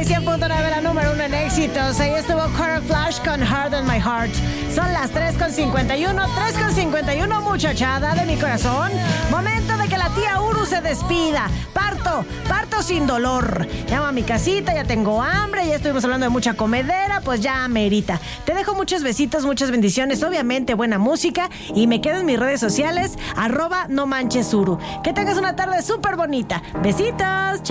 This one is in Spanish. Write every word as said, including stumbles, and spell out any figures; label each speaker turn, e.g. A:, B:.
A: y cien punto nueve, la número uno en éxitos. Ahí estuvo Cora Flash con Heart on My Heart. Son las tres con cincuenta y uno, tres con cincuenta y uno, muchachada de mi corazón. Momento de que la tía Uru se despida. Parto, parto sin dolor. Llamo a mi casita, ya tengo hambre, ya estuvimos hablando de mucha comedera, pues ya merita. Te dejo muchos besitos, muchas bendiciones, obviamente buena música, y me quedo en mis redes sociales, arroba no manches Uru. Que tengas una tarde súper bonita. Besitos, chao.